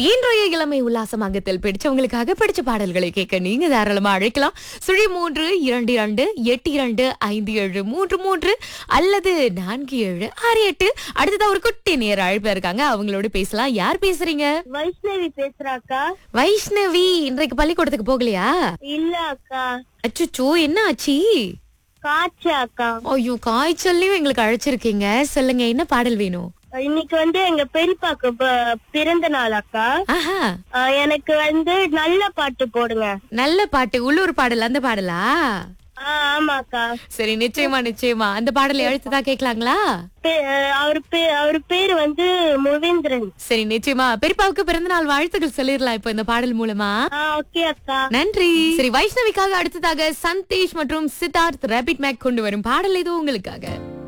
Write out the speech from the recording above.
இன்றைய இளமை உல்லாசம் அங்கத்தில் பிடிச்சவங்களுக்காக பிடிச்ச பாடல்களை கேட்க நீங்க தாராளமா அழைக்கலாம். 338257333 அல்லது 4768. அடுத்ததா ஒரு குட்டி நேர அழைப்பு இருக்காங்க, அவங்களோட பேசலாம். யார் பேசுறீங்க? வைஷ்ணவி பேசுறாக்கா. வைஷ்ணவி, இன்றைக்கு பள்ளிக்கூடத்துக்கு போகலையா? இல்ல அக்கா, அச்சுச்சோ, என்ன ஆச்சு? காய்ச்சல் அக்கா. ஐயோ, காய்ச்சல்லையும் எங்களுக்கு அழைச்சிருக்கீங்க. சொல்லுங்க, என்ன பாடல் வேணும்? இன்னைக்கு எங்க பெரியப்பாக்கு பிறந்த நாள் அக்கா. ஆஹா, எனக்கு நல்ல பாட்டு போடுங்க. நல்ல பாட்டு, உள்ளூர் பாடல், அந்த பாடலா? ஆமாக்கா. சரி, நிச்சயமா நிச்சயமா. அந்த பாடலை அழுத்ததா கேட்கலாங்களா? அவரு பேரு முவேந்திரன். சரி, நிச்சயமா பெரியப்பாவுக்கு பிறந்த நாள் வாழ்த்துக்கள் சொல்லிடலாம் இப்ப இந்த பாடல் மூலமா. ஓகே அக்கா, நன்றி. சரி, வைஷ்ணவிக்காக அடுத்ததாக சந்தேஷ் மற்றும் சித்தார்த் ரேபிட் மேக் கொண்டு வரும் பாடல் ஏதோ உங்களுக்காக.